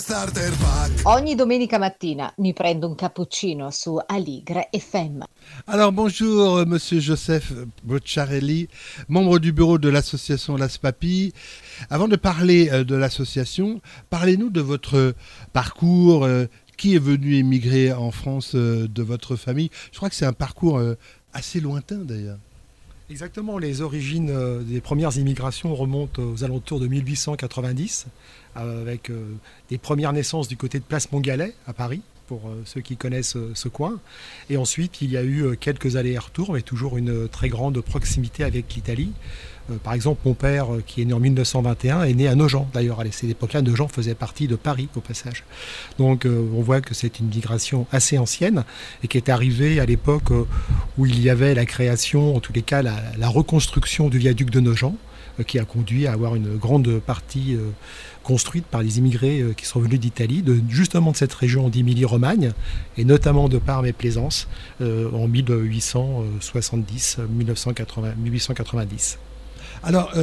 Starter Pack. Ogni domenica mattina mi prendo un cappuccino su Aligre FM. Alors bonjour Monsieur Joseph Bocciarelli, membre du bureau de l'association Las Papilles. Avant de parler de l'association, parlez-nous de votre parcours. Qui est venu émigrer en France de votre famille? Je crois que c'est un parcours assez lointain d'ailleurs. Exactement, les origines des premières immigrations remontent aux alentours de 1890, avec des premières naissances du côté de Place Montgallet à Paris, pour ceux qui connaissent ce coin. Et ensuite, il y a eu quelques allers-retours, mais toujours une très grande proximité avec l'Italie. Par exemple, mon père, qui est né en 1921, est né à Nogent. D'ailleurs, à cette époque-là, Nogent faisait partie de Paris, au passage. Donc, on voit que c'est une migration assez ancienne et qui est arrivée à l'époque où il y avait la création, en tous les cas, la reconstruction du viaduc de Nogent, qui a conduit à avoir une grande partie construite par les immigrés qui sont venus d'Italie, justement de cette région d'Émilie-Romagne, et notamment de Parme et Plaisance, en 1870. Alors,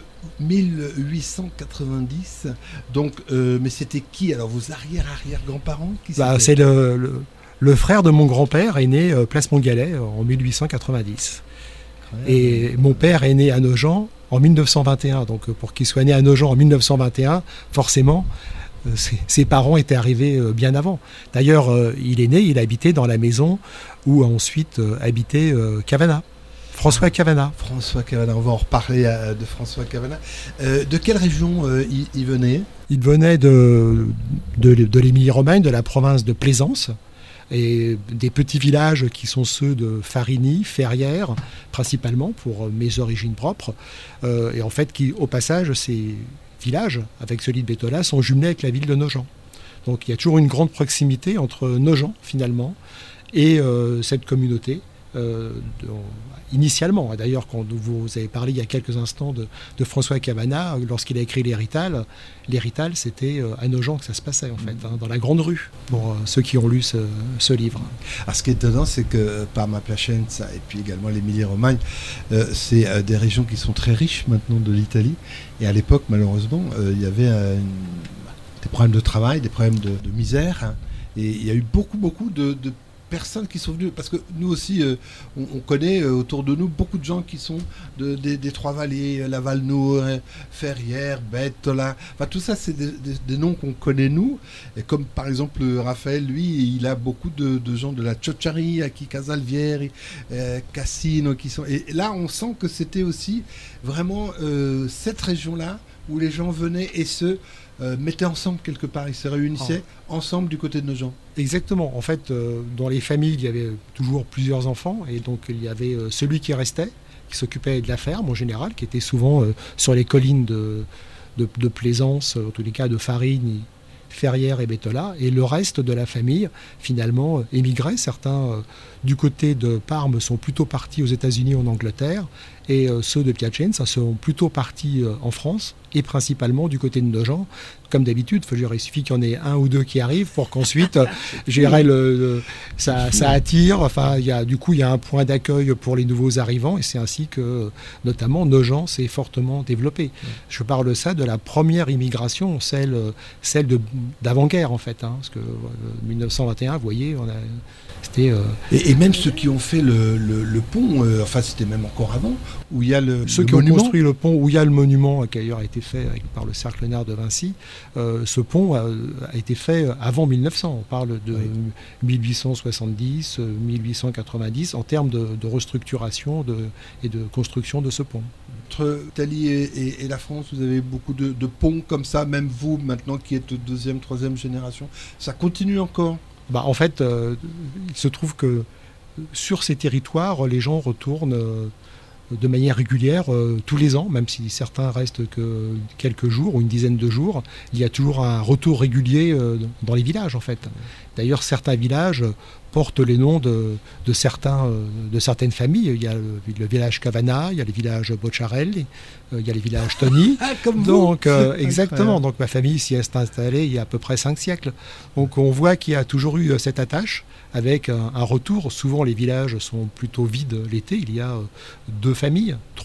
1890, donc, mais c'était qui? Alors, vos arrière-arrière-grands-parents c'est le frère de mon grand-père est né Place Montgallet en 1890. Ouais. Et mon père est né à Nogent en 1921. Donc, pour qu'il soit né à Nogent en 1921, forcément, ses parents étaient arrivés bien avant. D'ailleurs, il est né, il habitait dans la maison où ensuite habitait Cavana. François Cavana. François Cavana, on va en reparler de François Cavana. De quelle région il venait? Il venait de l'Émilie-Romagne, de la province de Plaisance, et des petits villages qui sont ceux de Farigny, Ferrières, principalement pour mes origines propres. Et en fait, au passage, ces villages, avec celui de Bétola, sont jumelés avec la ville de Nogent. Donc il y a toujours une grande proximité entre Nogent, finalement, et cette communauté. Initialement, d'ailleurs, quand vous avez parlé il y a quelques instants de François Cavana, lorsqu'il a écrit l'Hérital, c'était à Nogent que ça se passait, en fait, dans la grande rue, pour ceux qui ont lu ce livre. Alors, ce qui est étonnant, c'est que Parma Piacenza et puis également l'Émilie-Romagne, c'est des régions qui sont très riches maintenant de l'Italie. Et à l'époque, malheureusement, il y avait des problèmes de travail, des problèmes de misère. Hein, et il y a eu beaucoup de personnes qui sont venues, parce que nous aussi on connaît autour de nous beaucoup de gens qui sont des Trois-Vallées, Lavalnoux, Ferrières, Bétola, enfin tout ça c'est des noms qu'on connaît nous, et comme par exemple Raphaël, lui il a beaucoup de gens de la Ciociaria, qui Casalvieri, Cassino, qui sont, et là on sent que c'était aussi vraiment cette région-là où les gens venaient et mettaient ensemble quelque part, ils se réunissaient ensemble du côté de Nogent. Exactement, en fait dans les familles il y avait toujours plusieurs enfants, et donc il y avait celui qui restait, qui s'occupait de la ferme en général, qui était souvent sur les collines de Plaisance, en tous les cas de Farigny, Ferrières et Bétola, et le reste de la famille finalement émigrait. Certains du côté de Parme sont plutôt partis aux États-Unis ou en Angleterre, et ceux de Piacenza sont plutôt partis en France, et principalement du côté de Nogent. Comme d'habitude, il suffit qu'il y en ait un ou deux qui arrivent pour qu'ensuite ça attire. Enfin, il y a un point d'accueil pour les nouveaux arrivants, et c'est ainsi que notamment Nogent s'est fortement développé. Je parle de la première immigration, celle d'avant-guerre en fait, hein, parce que 1921, vous voyez, c'était et même ceux qui ont fait le pont, enfin c'était même encore avant, où il y a ceux qui ont construit le pont, où il y a le monument qui d'ailleurs a été fait par le Cercle Léonard de Vinci. Ce pont a été fait avant 1900. On parle de 1870, 1890 en termes de restructuration et de construction de ce pont. Entre l'Italie et la France, vous avez beaucoup de ponts comme ça, même vous maintenant qui êtes de deuxième, troisième génération, ça continue encore? En fait, il se trouve que sur ces territoires, les gens retournent de manière régulière tous les ans, même si certains restent que quelques jours ou une dizaine de jours. Il y a toujours un retour régulier dans les villages en fait. D'ailleurs, certains villages portent les noms de certaines familles. Il y a le village Cavana, il y a le village Bocciarelli, il y a le village Toni. Comme donc, exactement. Donc ma famille s'y est installée il y a à peu près 5 siècles. Donc on voit qu'il y a toujours eu cette attache avec un retour. Souvent les villages sont plutôt vides l'été. Il y a 2 familles, 3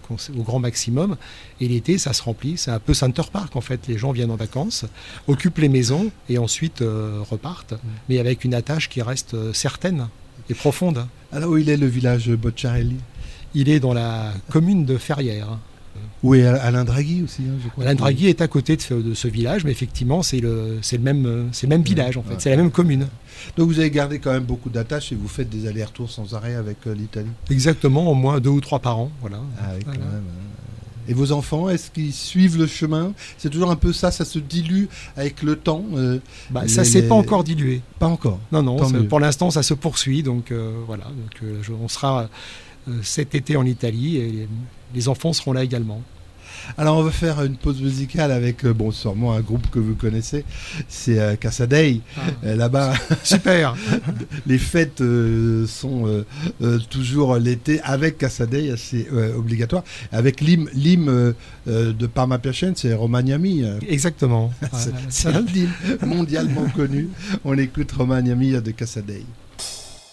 au grand maximum. Et l'été, ça se remplit. C'est un peu Center Park, en fait. Les gens viennent en vacances, occupent les maisons et ensuite repartent, mais avec une attache qui reste certaine et profonde. Alors, où il est le village Bocciarelli? Il est dans la commune de Ferrières. Où est Alain Draghi aussi, hein, je crois. Alain Draghi est à côté de ce village, mais effectivement, c'est le même village, en fait. C'est la même commune. Donc vous avez gardé quand même beaucoup d'attaches et vous faites des allers-retours sans arrêt avec l'Italie. Exactement, au moins 2 ou 3 par an. Voilà. Ah oui, Voilà. quand même. Et vos enfants, est-ce qu'ils suivent le chemin? C'est toujours un peu ça se dilue avec le temps. Ça ne s'est pas encore dilué. Pas encore. Non, Tant mieux. pour l'instant, ça se poursuit. Donc voilà, on sera cet été en Italie et les enfants seront là également. Alors on va faire une pause musicale avec, sûrement un groupe que vous connaissez, c'est Casadei. Là-bas, super. Les fêtes sont toujours l'été avec Casadei, c'est obligatoire. Avec l'hymne de Parma Piacente, c'est Romagnami. Exactement. C'est un hymne mondialement connu. On écoute Romagnami de Casadei.